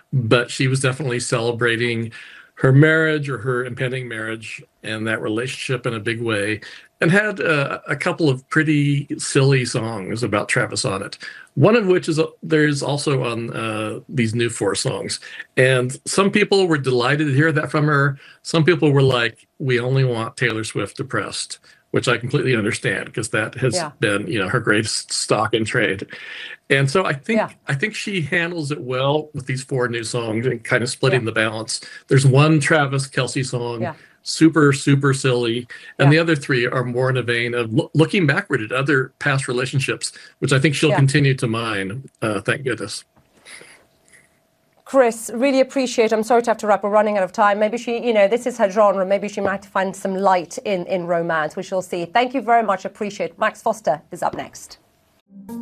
but she was definitely celebrating her marriage or her impending marriage and that relationship in a big way, and had a couple of pretty silly songs about Travis on it. One of which is there's also on these new four songs, and some people were delighted to hear that from her. Some people were like, "We only want Taylor Swift depressed," which I completely understand because that has Yeah. been, her greatest stock in trade. And so Yeah. I think she handles it well with these four new songs and kind of Yeah. splitting the balance. There's one Travis Kelce song, Yeah. super, super silly, and Yeah. the other three are more in a vein of looking backward at other past relationships, which I think she'll Yeah. continue to mine. Thank goodness. Chris, really appreciate. I'm sorry to have to wrap. We're running out of time. Maybe she, this is her genre. Maybe she might find some light in romance. We shall see. Thank you very much. Appreciate. Max Foster is up next.